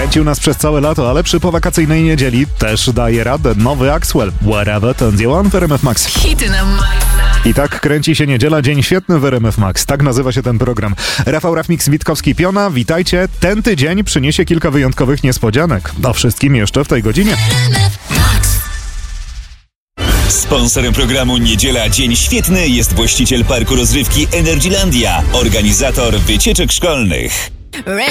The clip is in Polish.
Kręcił nas przez całe lato, ale przy powakacyjnej niedzieli też daje radę. Nowy Axwell, Whatever Turns You On w RMF Max. Hity na maksa. I tak kręci się niedziela, dzień świetny w RMF Max. Tak nazywa się ten program. Rafał Rafmix, Witkowski-Piona, witajcie. Ten tydzień przyniesie kilka wyjątkowych niespodzianek. O wszystkim jeszcze w tej godzinie. Sponsorem programu Niedziela Dzień Świetny jest właściciel parku rozrywki Energylandia, organizator wycieczek szkolnych.